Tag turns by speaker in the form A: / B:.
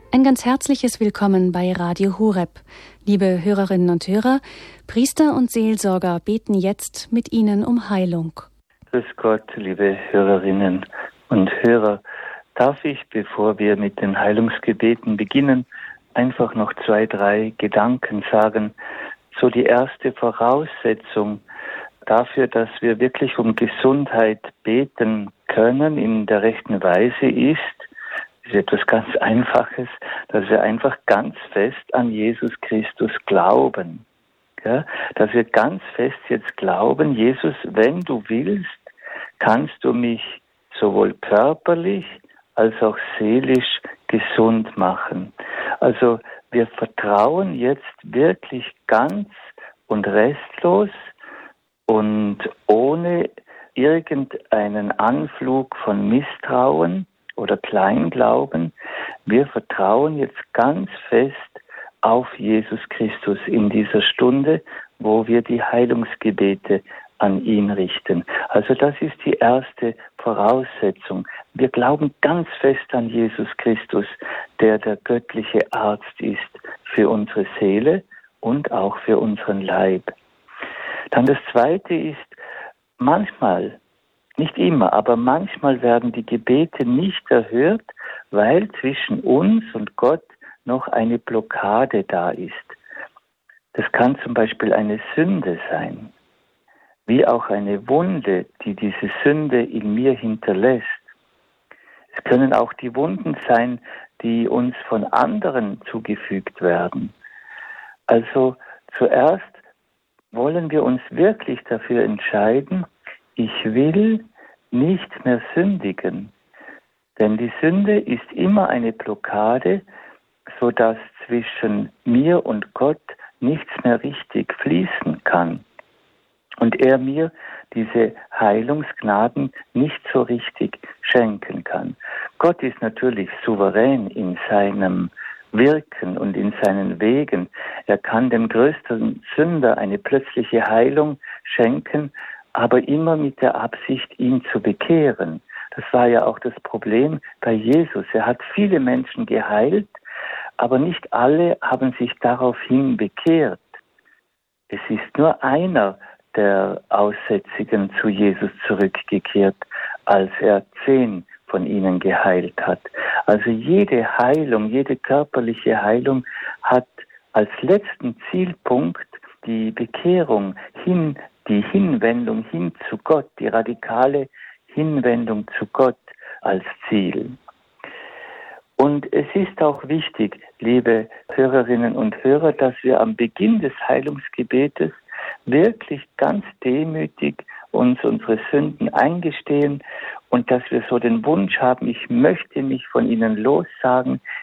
A: Ein ganz herzliches Willkommen bei Radio Horeb. Liebe Hörerinnen und Hörer, Priester und Seelsorger beten jetzt mit Ihnen um Heilung.
B: Grüß Gott, liebe Hörerinnen und Hörer. Darf ich, bevor wir mit den Heilungsgebeten beginnen, einfach noch 2, 3 Gedanken sagen. So die erste Voraussetzung dafür, dass wir wirklich um Gesundheit beten können in der rechten Weise ist etwas ganz Einfaches, dass wir einfach ganz fest an Jesus Christus glauben. Ja? Dass wir ganz fest jetzt glauben, Jesus, wenn du willst, kannst du mich sowohl körperlich als auch seelisch gesund machen. Also wir vertrauen jetzt wirklich ganz und restlos und ohne irgendeinen Anflug von Misstrauen oder Kleinglauben. Wir vertrauen jetzt ganz fest auf Jesus Christus in dieser Stunde, wo wir die Heilungsgebete an ihn richten. Also das ist die erste Voraussetzung. Wir glauben ganz fest an Jesus Christus, der der göttliche Arzt ist für unsere Seele und auch für unseren Leib. Dann das Zweite ist, manchmal, nicht immer, aber manchmal werden die Gebete nicht erhört, weil zwischen uns und Gott noch eine Blockade da ist. Das kann zum Beispiel eine Sünde sein, wie auch eine Wunde, die diese Sünde in mir hinterlässt. Es können auch die Wunden sein, die uns von anderen zugefügt werden. Also zuerst wollen wir uns wirklich dafür entscheiden, ich will nicht mehr sündigen, denn die Sünde ist immer eine Blockade, sodass zwischen mir und Gott nichts mehr richtig fließen kann und er mir diese Heilungsgnaden nicht so richtig schenken kann. Gott ist natürlich souverän in seinem Wirken und in seinen Wegen. Er kann dem größten Sünder eine plötzliche Heilung schenken, aber immer mit der Absicht, ihn zu bekehren. Das war ja auch das Problem bei Jesus. Er hat viele Menschen geheilt, aber nicht alle haben sich daraufhin bekehrt. Es ist nur einer der Aussätzigen zu Jesus zurückgekehrt, als er 10 von ihnen geheilt hat. Also jede Heilung, jede körperliche Heilung hat als letzten Zielpunkt die Bekehrung die Hinwendung hin zu Gott, die radikale Hinwendung zu Gott als Ziel. Und es ist auch wichtig, liebe Hörerinnen und Hörer, dass wir am Beginn des Heilungsgebetes wirklich ganz demütig uns unsere Sünden eingestehen und dass wir so den Wunsch haben, ich möchte mich von ihnen lossagen,